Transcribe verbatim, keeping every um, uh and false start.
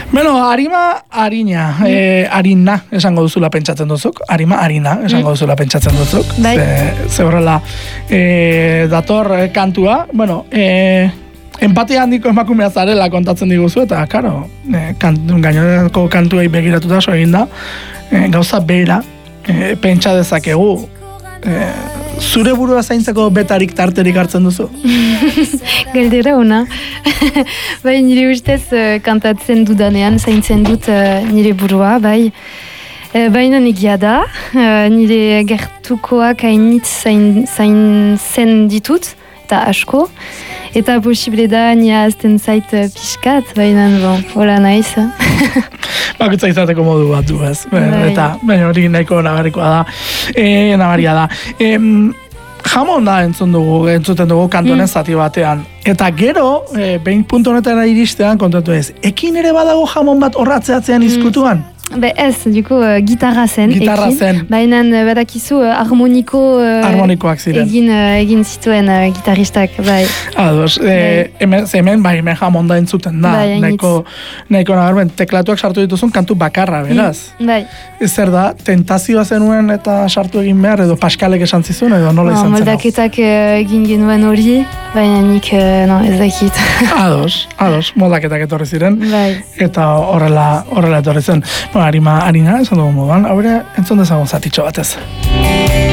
Bueno, arima, harina, mm. e, harina, esango duzula pentsatzen duzuk. Arima, harina, esango duzula pentsatzen duzuk. Bai. Ze, ze horrela, e, dator e, kantua, bueno, e, empatia handiko emakumea zarela kontatzen diguzu, eta, karo, e, kant, gainerako kantuei begiratuta so egin da, e, gauza bera, e, pentsa dezakegu, e, zure burua zaintzeko betarik tarterik hartzen duzu? Galdera ona. Bai, nire ustez uh, kantatzen dudanean zaintzen dut uh, nire burua, bai. Uh, Baina egia da, uh, nire gertukoak hainitz zain, zain zen ditut, eta asko. Eta posible da, nia azten zait uh, pixkat, baina, bon, hola naiz. Bakutza izateko modu bat du, ez? Bai. Eta, baina hori nahiko nabarikoa da, e, nabaria da. E, jamon da entzun dugu, entzuten dugu kantonen mm. zati batean. Eta gero, e, behin puntu honetara iristean kontatu ez, ekin ere badago jamon bat horratzeatzean izkutuan? Be ez, duko, uh, gitarra zen. Gitarra ekin. zen. Baina uh, badakizu uh, harmoniko uh, Harmonikoak ziren. egin, uh, egin zituen uh, gitarristak, bai. Ados, e, hemen, hemen, bai, hemen jamon da entzuten da. Bai, nahiko, nahiko nabarmen, teklatuak sartu dituzun kantu bakarra, beraz. Mm, bai. Ez zer da, tentazioa zenuen eta sartu egin behar, edo Paskalek esan zizun, edo nola No, izan zen hau? moldaketak uh, egin genuen hori, baina nik, uh, no, ez dakit. Ados, ados, moldaketak etorri ziren. Bai. Eta horrela, horrela etorri zen. Bueno, harima, harina, esan dugu moduan, haure, entzun dezagun zatitxo batez.